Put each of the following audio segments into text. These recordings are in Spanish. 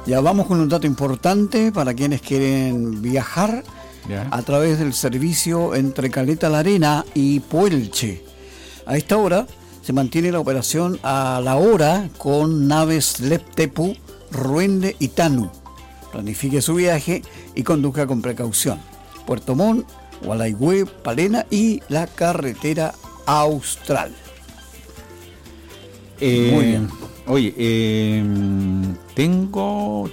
Ya vamos con un dato importante para quienes quieren viajar a través del servicio entre Caleta La Arena y Puelche. A esta hora se mantiene la operación a la hora con naves Leptepu, Ruende y Tanu. Planifique su viaje y conduzca con precaución. Puerto Montt, Gualaigüe, Palena y la carretera austral. Muy bien. Oye, tengo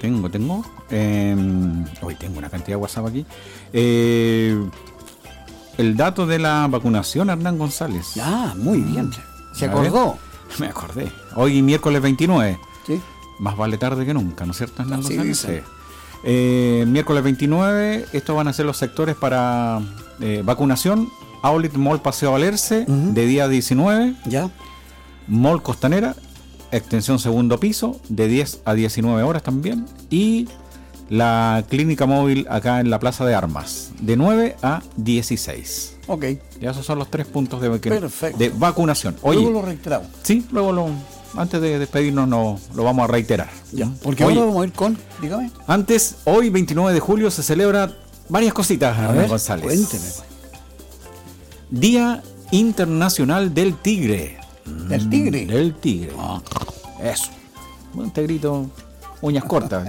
una cantidad de WhatsApp aquí. El dato de la vacunación, Hernán González. Ah, muy bien. ¿Se acordó? Me acordé. Hoy miércoles 29. Sí. Más vale tarde que nunca, ¿no es cierto, Hernán González? Sí. Miércoles 29, estos van a ser los sectores para vacunación. Outlet Mall Paseo Valerse, de día 19. Ya. Mall Costanera, extensión segundo piso, de 10 a 19 horas también. Y la clínica móvil acá en la Plaza de Armas, de 9 a 16. Ok. Ya esos son los 3 puntos de vacunación. Oye, luego lo reiteramos. Sí, antes de despedirnos lo vamos a reiterar. Ya. Porque ahora vamos a ir con, dígame. Antes, hoy 29 de julio se celebra varias cositas, Hernán González. Cuénteme. Día Internacional del Tigre. ¿Del tigre? Del tigre. Eso. Un tigrito, uñas cortas.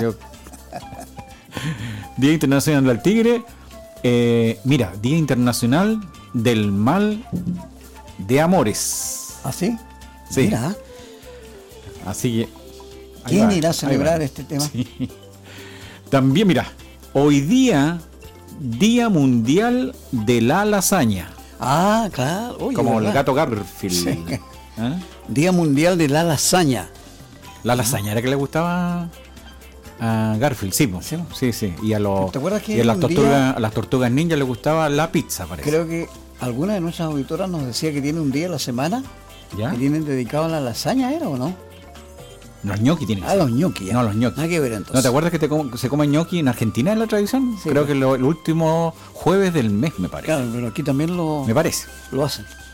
Día Internacional del Tigre. Mira, Día Internacional del Mal de Amores. ¿Ah, sí? Sí. Mira. Así que... ¿Quién irá a celebrar este tema? Sí. También, mira, hoy Día Mundial de la Lasaña. Ah, claro. Oye, como ¿verdad? el gato Garfield. Sí. ¿Ah? Día Mundial de la Lasaña. La lasaña era que le gustaba a Garfield, sí. Sí. Y a ¿Te acuerdas que a las tortugas ninja le gustaba la pizza, parece. Creo que alguna de nuestras auditoras nos decía que tiene un día a la semana ¿Ya? que tienen dedicado a la lasaña, ¿era o no? Los ñoquis tienen que ser. Los ñoquis. No, los ñoquis. Nada que ver entonces. ¿No te acuerdas que se come ñoqui en Argentina en la tradición? Sí, creo que el último jueves del mes, me parece. Claro, pero aquí también me parece. lo hacen.